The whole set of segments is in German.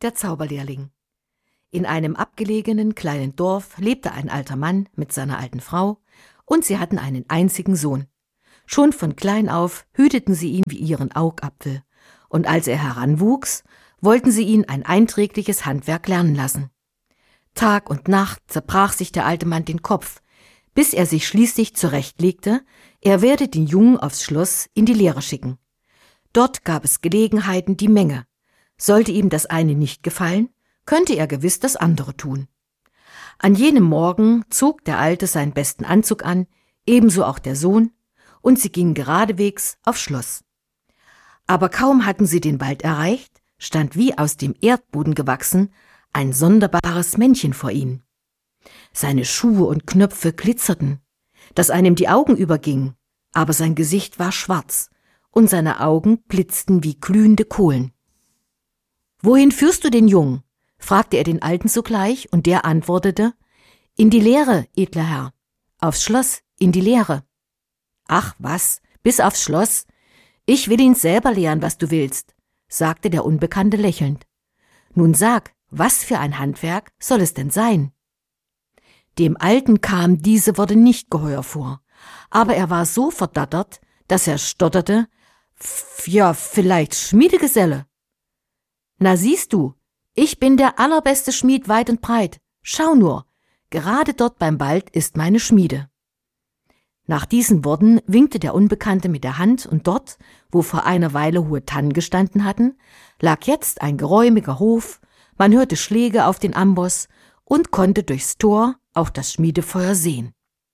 der Zauberlehrling. In einem abgelegenen kleinen Dorf lebte ein alter Mann mit seiner alten Frau und sie hatten einen einzigen Sohn. Schon von klein auf hüteten sie ihn wie ihren Augapfel und als er heranwuchs, wollten sie ihn ein einträgliches Handwerk lernen lassen. Tag und Nacht zerbrach sich der alte Mann den Kopf, bis er sich schließlich zurechtlegte, er werde den Jungen aufs Schloss in die Lehre schicken. Dort gab es Gelegenheiten die Menge. Sollte ihm das eine nicht gefallen, könnte er gewiss das andere tun. An jenem Morgen zog der Alte seinen besten Anzug an, ebenso auch der Sohn, und sie gingen geradewegs aufs Schloss. Aber kaum hatten sie den Wald erreicht, stand wie aus dem Erdboden gewachsen ein sonderbares Männchen vor ihnen. Seine Schuhe und Knöpfe glitzerten, dass einem die Augen übergingen, aber sein Gesicht war schwarz und seine Augen blitzten wie glühende Kohlen. »Wohin führst du den Jungen?« fragte er den Alten sogleich, und der antwortete, »In die Lehre, edler Herr, aufs Schloss, in die Lehre.« »Ach was, bis aufs Schloss? Ich will ihn selber lehren, was du willst«, sagte der Unbekannte lächelnd. »Nun sag, was für ein Handwerk soll es denn sein?« Dem Alten kamen diese Worte nicht geheuer vor, aber er war so verdattert, dass er stotterte, »Ja, vielleicht Schmiedegeselle.« »Na siehst du, ich bin der allerbeste Schmied weit und breit. Schau nur, gerade dort beim Wald ist meine Schmiede.« Nach diesen Worten winkte der Unbekannte mit der Hand, und dort, wo vor einer Weile hohe Tannen gestanden hatten, lag jetzt ein geräumiger Hof, man hörte Schläge auf den Amboss und konnte durchs Tor auch das Schmiedefeuer sehen.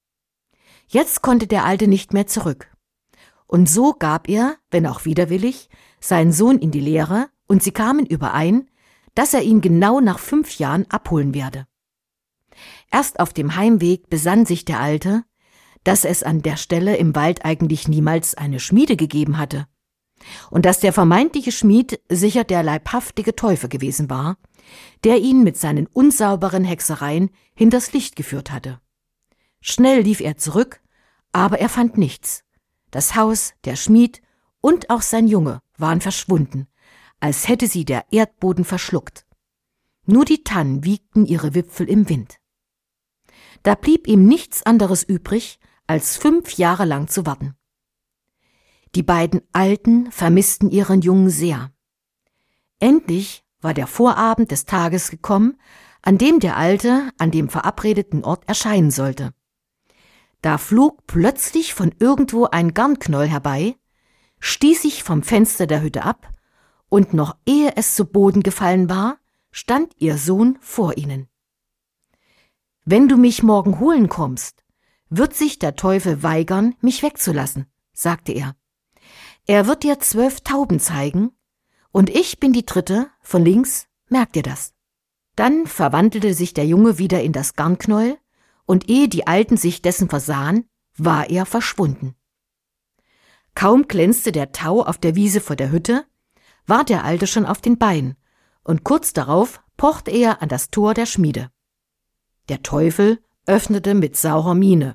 Jetzt konnte der Alte nicht mehr zurück. Und so gab er, wenn auch widerwillig, seinen Sohn in die Lehre, und sie kamen überein, dass er ihn genau nach 5 Jahren abholen werde. Erst auf dem Heimweg besann sich der Alte, dass es an der Stelle im Wald eigentlich niemals eine Schmiede gegeben hatte und dass der vermeintliche Schmied sicher der leibhaftige Teufel gewesen war, der ihn mit seinen unsauberen Hexereien hinters Licht geführt hatte. Schnell lief er zurück, aber er fand nichts. Das Haus, der Schmied und auch sein Junge waren verschwunden, als hätte sie der Erdboden verschluckt. Nur die Tannen wiegten ihre Wipfel im Wind. Da blieb ihm nichts anderes übrig, als 5 Jahre lang zu warten. Die beiden Alten vermissten ihren Jungen sehr. Endlich war der Vorabend des Tages gekommen, an dem der Alte an dem verabredeten Ort erscheinen sollte. Da flog plötzlich von irgendwo ein Garnknäuel herbei, stieß sich vom Fenster der Hütte ab, und noch ehe es zu Boden gefallen war, stand ihr Sohn vor ihnen. »Wenn du mich morgen holen kommst, wird sich der Teufel weigern, mich wegzulassen«, sagte er. »Er wird dir 12 Tauben zeigen, und ich bin die 3. von links, merkt ihr das?« Dann verwandelte sich der Junge wieder in das Garnknäuel, und ehe die Alten sich dessen versahen, war er verschwunden. Kaum glänzte der Tau auf der Wiese vor der Hütte, war der Alte schon auf den Beinen, und kurz darauf pochte er an das Tor der Schmiede. Der Teufel öffnete mit saurer Miene.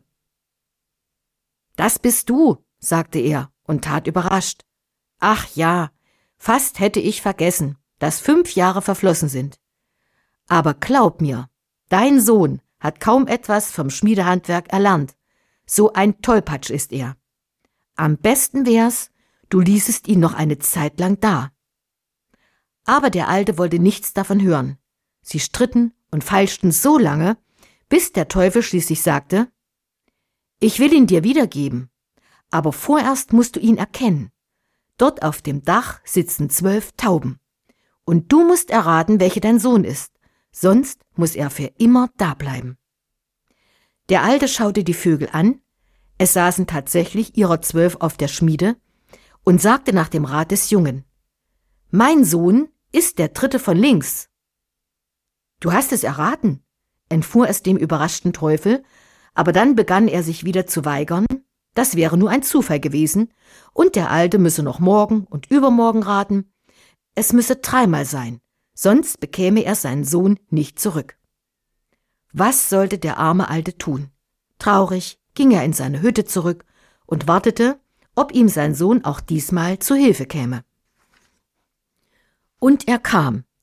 »Das bist du«, sagte er und tat überrascht. »Ach ja, fast hätte ich vergessen, dass 5 Jahre verflossen sind. Aber glaub mir, dein Sohn hat kaum etwas vom Schmiedehandwerk erlernt. So ein Tollpatsch ist er. Am besten wär's, du ließest ihn noch eine Zeit lang da.« Aber der Alte wollte nichts davon hören. Sie stritten und feilschten so lange, bis der Teufel schließlich sagte, »Ich will ihn dir wiedergeben, aber vorerst musst du ihn erkennen. Dort auf dem Dach sitzen 12 Tauben. Und du musst erraten, welche dein Sohn ist, sonst muss er für immer dableiben.« Der Alte schaute die Vögel an, es saßen tatsächlich ihrer 12 auf der Schmiede, und sagte nach dem Rat des Jungen, »Mein Sohn ist der 3. von links.« »Du hast es erraten«, entfuhr es dem überraschten Teufel, aber dann begann er sich wieder zu weigern, das wäre nur ein Zufall gewesen, und der Alte müsse noch morgen und übermorgen raten, es müsse 3-mal sein, sonst bekäme er seinen Sohn nicht zurück. Was sollte der arme Alte tun? Traurig ging er in seine Hütte zurück und wartete, ob ihm sein Sohn auch diesmal zu Hilfe käme. Und er kam,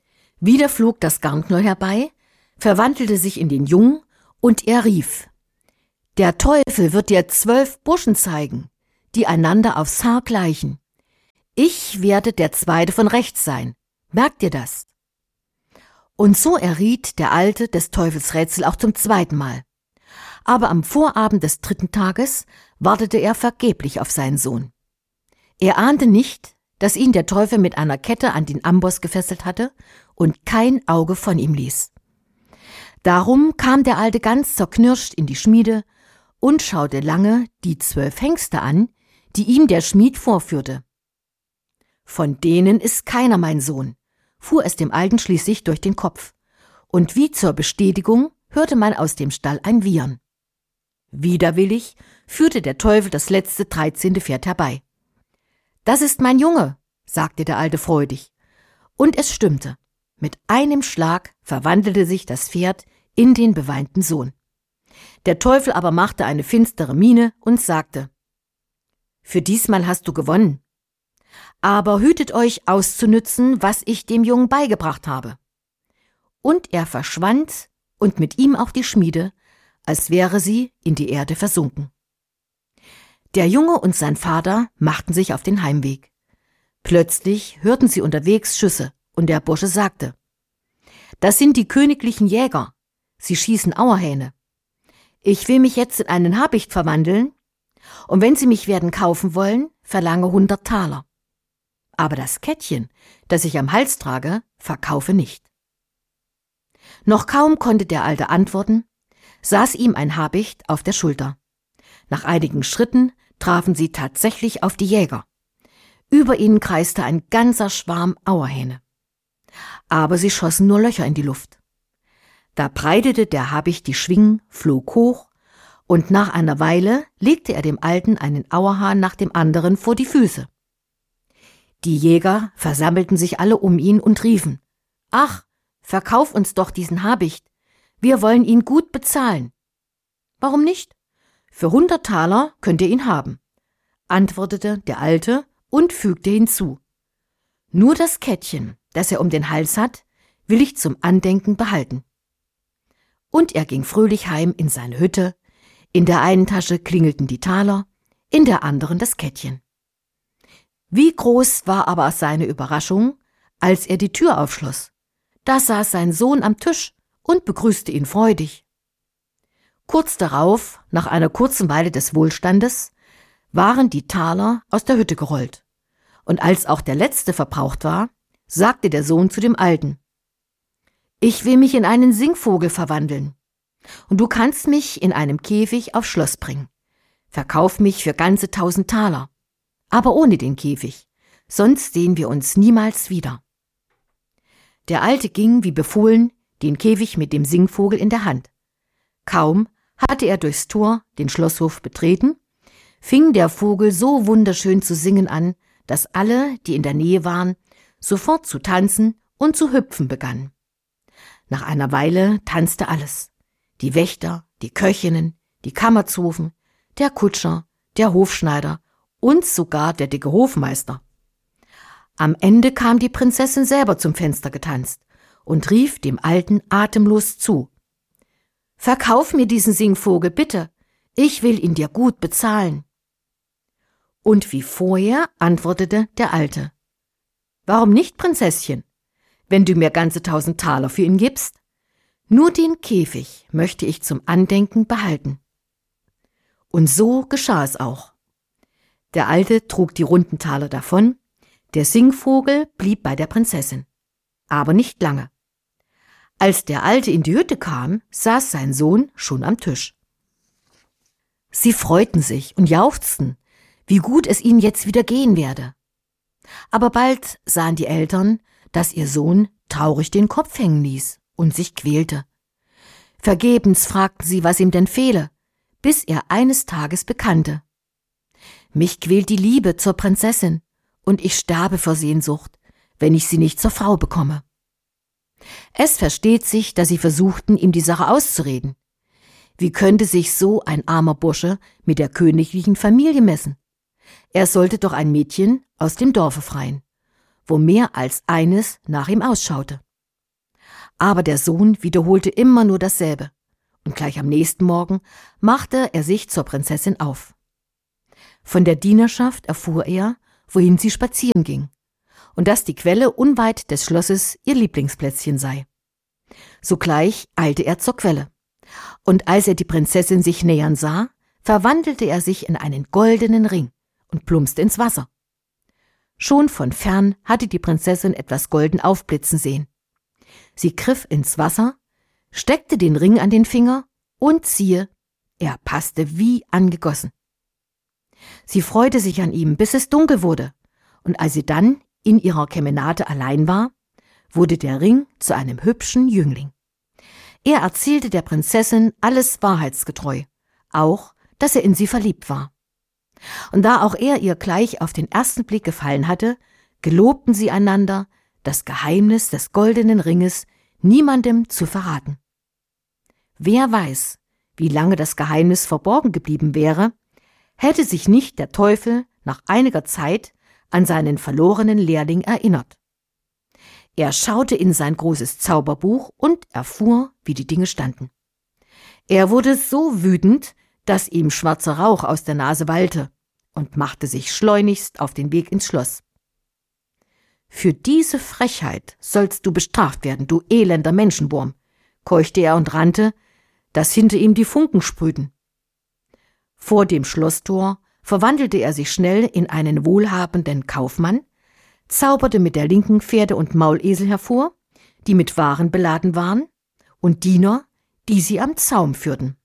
Wieder flog das Garnknäuel herbei, verwandelte sich in den Jungen und er rief: »Der Teufel wird dir 12 Burschen zeigen, die einander aufs Haar gleichen. Ich werde der Zweite von rechts sein. Merkt ihr das?« Und so erriet der Alte des Teufels Rätsel auch zum 2. Mal. Aber am Vorabend des 3. Tages wartete er vergeblich auf seinen Sohn. Er ahnte nicht, dass ihn der Teufel mit einer Kette an den Amboss gefesselt hatte und kein Auge von ihm ließ. Darum kam der Alte ganz zerknirscht in die Schmiede und schaute lange die 12 Hengste an, die ihm der Schmied vorführte. »Von denen ist keiner mein Sohn«, fuhr es dem Alten schließlich durch den Kopf, und wie zur Bestätigung hörte man aus dem Stall ein Wiehern. Widerwillig führte der Teufel das letzte 13. Pferd herbei. »Das ist mein Junge«, sagte der Alte freudig. Und es stimmte. Mit einem Schlag verwandelte sich das Pferd in den beweinten Sohn. Der Teufel aber machte eine finstere Miene und sagte: »Für diesmal hast du gewonnen. Aber hütet euch auszunützen, was ich dem Jungen beigebracht habe.« Und er verschwand und mit ihm auch die Schmiede, als wäre sie in die Erde versunken. Der Junge und sein Vater machten sich auf den Heimweg. Plötzlich hörten sie unterwegs Schüsse und der Bursche sagte: »Das sind die königlichen Jäger. Sie schießen Auerhähne. Ich will mich jetzt in einen Habicht verwandeln und wenn Sie mich werden kaufen wollen, verlange 100 Taler. Aber das Kettchen, das ich am Hals trage, verkaufe nicht.« Noch kaum konnte der Alte antworten, saß ihm ein Habicht auf der Schulter. Nach einigen Schritten trafen sie tatsächlich auf die Jäger. Über ihnen kreiste ein ganzer Schwarm Auerhähne. Aber sie schossen nur Löcher in die Luft. Da breitete der Habicht die Schwingen, flog hoch, und nach einer Weile legte er dem Alten einen Auerhahn nach dem anderen vor die Füße. Die Jäger versammelten sich alle um ihn und riefen: »Ach, verkauf uns doch diesen Habicht. Wir wollen ihn gut bezahlen.« »Warum nicht? Für 100 Taler könnt ihr ihn haben«, antwortete der Alte und fügte hinzu: »Nur das Kettchen, das er um den Hals hat, will ich zum Andenken behalten.« Und er ging fröhlich heim in seine Hütte. In der einen Tasche klingelten die Taler, in der anderen das Kettchen. Wie groß war aber seine Überraschung, als er die Tür aufschloss. Da saß sein Sohn am Tisch und begrüßte ihn freudig. Kurz darauf, nach einer kurzen Weile des Wohlstandes, waren die Taler aus der Hütte gerollt. Und als auch der letzte verbraucht war, sagte der Sohn zu dem Alten: »Ich will mich in einen Singvogel verwandeln. Und du kannst mich in einem Käfig aufs Schloss bringen. Verkauf mich für ganze 1000 Taler. Aber ohne den Käfig, sonst sehen wir uns niemals wieder.« Der Alte ging, wie befohlen, den Käfig mit dem Singvogel in der Hand. Kaum hatte er durchs Tor den Schlosshof betreten, fing der Vogel so wunderschön zu singen an, dass alle, die in der Nähe waren, sofort zu tanzen und zu hüpfen begannen. Nach einer Weile tanzte alles: die Wächter, die Köchinnen, die Kammerzofen, der Kutscher, der Hofschneider und sogar der dicke Hofmeister. Am Ende kam die Prinzessin selber zum Fenster getanzt und rief dem Alten atemlos zu: »Verkauf mir diesen Singvogel, bitte, ich will ihn dir gut bezahlen.« Und wie vorher antwortete der Alte: »Warum nicht, Prinzesschen, wenn du mir ganze 1000 Taler für ihn gibst? Nur den Käfig möchte ich zum Andenken behalten.« Und so geschah es auch. Der Alte trug die runden Taler davon, der Singvogel blieb bei der Prinzessin. Aber nicht lange. Als der Alte in die Hütte kam, saß sein Sohn schon am Tisch. Sie freuten sich und jauchzten, wie gut es ihnen jetzt wieder gehen werde. Aber bald sahen die Eltern, dass ihr Sohn traurig den Kopf hängen ließ und sich quälte. Vergebens fragten sie, was ihm denn fehle, bis er eines Tages bekannte: »Mich quält die Liebe zur Prinzessin, und ich sterbe vor Sehnsucht, wenn ich sie nicht zur Frau bekomme.« Es versteht sich, dass sie versuchten, ihm die Sache auszureden. Wie könnte sich so ein armer Bursche mit der königlichen Familie messen? Er sollte doch ein Mädchen aus dem Dorfe freien, wo mehr als eines nach ihm ausschaute. Aber der Sohn wiederholte immer nur dasselbe, und gleich am nächsten Morgen machte er sich zur Prinzessin auf. Von der Dienerschaft erfuhr er, wohin sie spazieren ging, und dass die Quelle unweit des Schlosses ihr Lieblingsplätzchen sei. Sogleich eilte er zur Quelle, und als er die Prinzessin sich nähern sah, verwandelte er sich in einen goldenen Ring und plumpste ins Wasser. Schon von fern hatte die Prinzessin etwas golden aufblitzen sehen. Sie griff ins Wasser, steckte den Ring an den Finger und siehe, er passte wie angegossen. Sie freute sich an ihm, bis es dunkel wurde, und als sie dann in ihrer Kemenate allein war, wurde der Ring zu einem hübschen Jüngling. Er erzählte der Prinzessin alles wahrheitsgetreu, auch, dass er in sie verliebt war. Und da auch er ihr gleich auf den ersten Blick gefallen hatte, gelobten sie einander, das Geheimnis des goldenen Ringes niemandem zu verraten. Wer weiß, wie lange das Geheimnis verborgen geblieben wäre, hätte sich nicht der Teufel nach einiger Zeit an seinen verlorenen Lehrling erinnert. Er schaute in sein großes Zauberbuch und erfuhr, wie die Dinge standen. Er wurde so wütend, dass ihm schwarzer Rauch aus der Nase wallte, und machte sich schleunigst auf den Weg ins Schloss. »Für diese Frechheit sollst du bestraft werden, du elender Menschenwurm«, keuchte er und rannte, dass hinter ihm die Funken sprühten. Vor dem Schlosstor verwandelte er sich schnell in einen wohlhabenden Kaufmann, zauberte mit der linken Pferde und Maulesel hervor, die mit Waren beladen waren, und Diener, die sie am Zaum führten.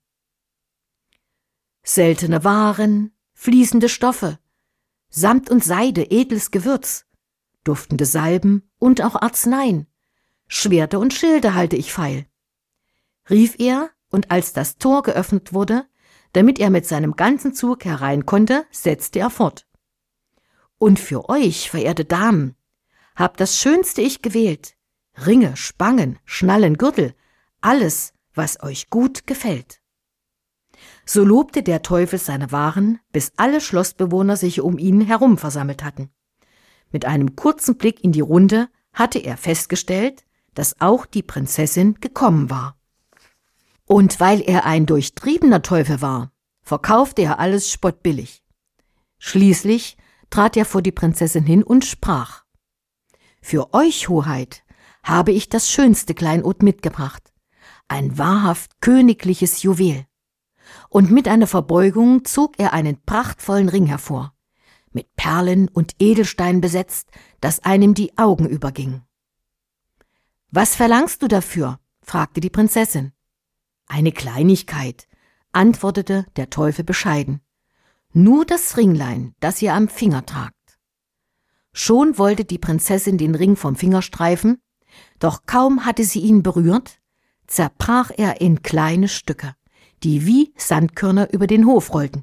Seltene Waren, fließende Stoffe, Samt und Seide, edles Gewürz, duftende Salben und auch Arzneien, Schwerter und Schilde halte ich feil, rief er, und als das Tor geöffnet wurde, damit er mit seinem ganzen Zug herein konnte, setzte er fort. Und für euch, verehrte Damen, hab das Schönste ich gewählt, Ringe, Spangen, Schnallen, Gürtel, alles, was euch gut gefällt. So lobte der Teufel seine Waren, bis alle Schlossbewohner sich um ihn herum versammelt hatten. Mit einem kurzen Blick in die Runde hatte er festgestellt, dass auch die Prinzessin gekommen war. Und weil er ein durchtriebener Teufel war, verkaufte er alles spottbillig. Schließlich trat er vor die Prinzessin hin und sprach: »Für euch, Hoheit, habe ich das schönste Kleinod mitgebracht, ein wahrhaft königliches Juwel.« Und mit einer Verbeugung zog er einen prachtvollen Ring hervor, mit Perlen und Edelsteinen besetzt, dass einem die Augen übergingen. »Was verlangst du dafür?« fragte die Prinzessin. »Eine Kleinigkeit«, antwortete der Teufel bescheiden. »Nur das Ringlein, das ihr am Finger tragt.« Schon wollte die Prinzessin den Ring vom Finger streifen, doch kaum hatte sie ihn berührt, zerbrach er in kleine Stücke, die wie Sandkörner über den Hof rollten.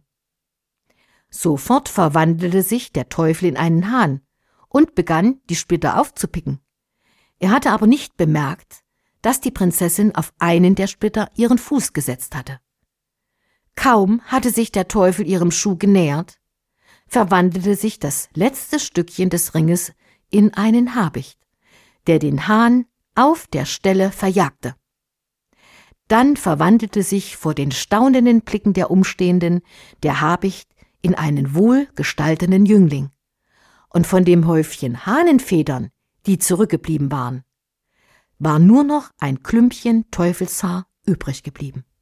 Sofort verwandelte sich der Teufel in einen Hahn und begann, die Splitter aufzupicken. Er hatte aber nicht bemerkt, dass die Prinzessin auf einen der Splitter ihren Fuß gesetzt hatte. Kaum hatte sich der Teufel ihrem Schuh genähert, verwandelte sich das letzte Stückchen des Ringes in einen Habicht, der den Hahn auf der Stelle verjagte. Dann verwandelte sich vor den staunenden Blicken der Umstehenden der Habicht in einen wohlgestalteten Jüngling, und von dem Häufchen Hahnenfedern, die zurückgeblieben waren, war nur noch ein Klümpchen Teufelshaar übrig geblieben.